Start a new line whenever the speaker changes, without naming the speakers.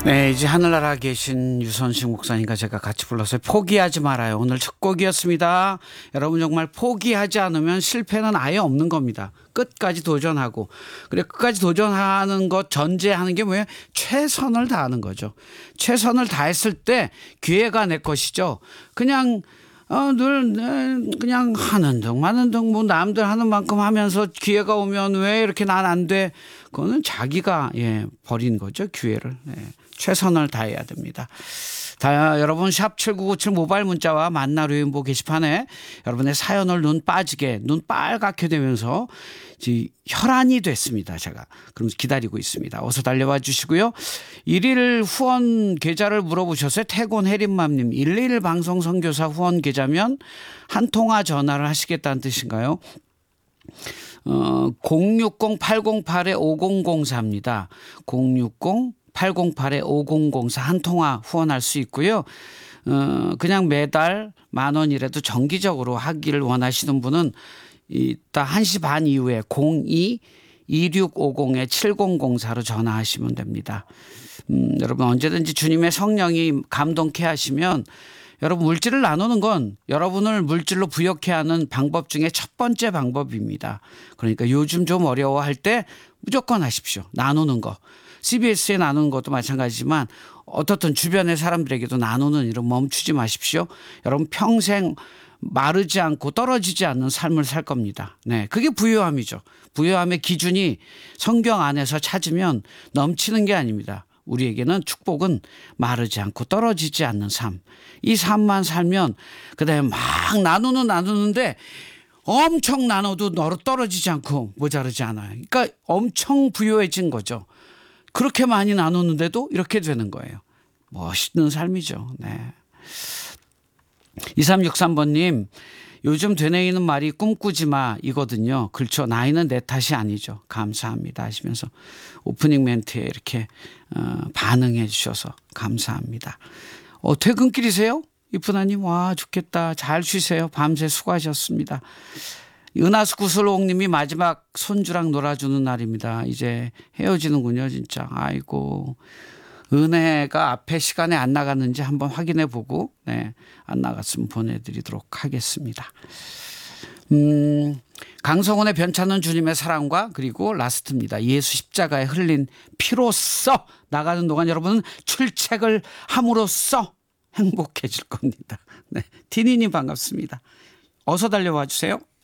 네, 이제 하늘나라 계신 유선식 목사님과 제가 같이 불러서 포기하지 말아요. 오늘 첫 곡이었습니다. 여러분 정말 포기하지 않으면 실패는 아예 없는 겁니다. 끝까지 도전하고. 그래 끝까지 도전하는 것 전제하는 게 뭐예요? 최선을 다하는 거죠. 최선을 다했을 때 기회가 내 것이죠. 그냥 그냥 하는 등 마는 등 뭐 남들 하는 만큼 하면서 기회가 오면 왜 이렇게 난 안 돼? 그거는 자기가 버린 거죠. 기회를. 최선을 다해야 됩니다. 여러분 샵 7997 모바일 문자와 만나 루인보 게시판에 여러분의 사연을 눈 빨갛게 되면서 혈안이 됐습니다. 제가 그럼 기다리고 있습니다. 어서 달려와 주시고요. 1일 후원 계좌를 물어보셨어요. 태곤 혜림맘님 111 방송 선교사 후원 계좌면 한 통화 전화를 하시겠다는 뜻인가요? 060-808-5004입니다. 060-808-5004 한 통화 후원할 수 있고요. 그냥 매달 10,000원이라도 정기적으로 하기를 원하시는 분은 이따 1시 반 이후에 02-2650-7004로 전화하시면 됩니다. 여러분 언제든지 주님의 성령이 감동케 하시면 여러분 물질을 나누는 건 여러분을 물질로 부욕해 하는 방법 중에 첫 번째 방법입니다. 그러니까 요즘 좀 어려워할 때 무조건 하십시오. 나누는 거. CBS에 나누는 것도 마찬가지지만 어떻든 주변의 사람들에게도 나누는 일은 멈추지 마십시오. 여러분 평생 마르지 않고 떨어지지 않는 삶을 살 겁니다. 네, 그게 부유함이죠. 부유함의 기준이 성경 안에서 찾으면 넘치는 게 아닙니다. 우리에게는 축복은 마르지 않고 떨어지지 않는 삶. 이 삶만 살면 그다음에 막 나누는데 엄청 나눠도 떨어지지 않고 모자르지 않아요. 그러니까 엄청 부유해진 거죠. 그렇게 많이 나누는데도 이렇게 되는 거예요. 멋있는 삶이죠. 네. 2363번님 요즘 되뇌이는 말이 꿈꾸지 마 이거든요. 그렇죠. 나이는 내 탓이 아니죠. 감사합니다 하시면서 오프닝 멘트에 이렇게 반응해 주셔서 감사합니다. 퇴근길이세요? 이쁜아님 와 좋겠다. 잘 쉬세요. 밤새 수고하셨습니다. 은하수 구슬옥님이 마지막 손주랑 놀아주는 날입니다. 이제 헤어지는군요 진짜. 아이고 은혜가 앞에 시간에 안 나갔는지 한번 확인해 보고 안 나갔으면 보내드리도록 하겠습니다. 강성원의 변찮은 주님의 사랑과 그리고 라스트입니다. 예수 십자가에 흘린 피로써 나가는 동안 여러분은 출첵을 함으로써 행복해질 겁니다. 네, 디니님 반갑습니다. 어서 달려와 주세요.